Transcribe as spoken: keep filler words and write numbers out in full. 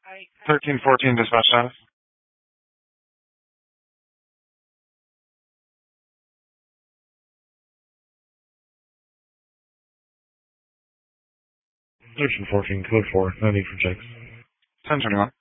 thirteen fourteen dispatch status. thirteen fourteen, code four, no need for checks. ten twenty-one.